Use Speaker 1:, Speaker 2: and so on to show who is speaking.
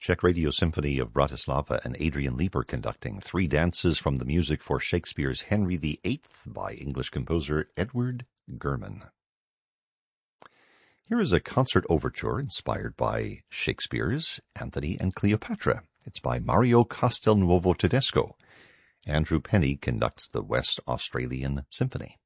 Speaker 1: Czech Radio Symphony of Bratislava and Adrian Leeper conducting three dances from the music for Shakespeare's Henry VIII by English composer Edward German. Here is a concert overture inspired by Shakespeare's Antony and Cleopatra. It's by Mario Castelnuovo Tedesco. Andrew Penny conducts the West Australian Symphony.